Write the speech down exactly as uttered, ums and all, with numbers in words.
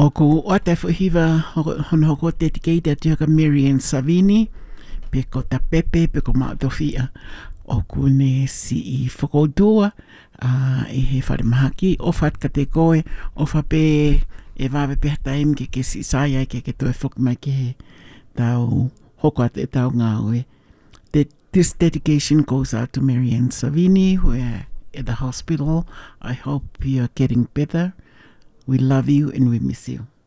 O ko o te fuhiva hono hoko dedicated to ka Marian Savini, pe ko ta pepe, pe ko maatofia. O ku ne si i whakodua, uh, e he whare mahaki, o what ka te koe, o wha pe e wawe pe taim ke ke si saia ke ke toi whukmai ke he tau hoko at e tau ngāwe. This dedication goes out to Marian Savini, who are at the hospital. I hope you are getting better. We love you and we miss you.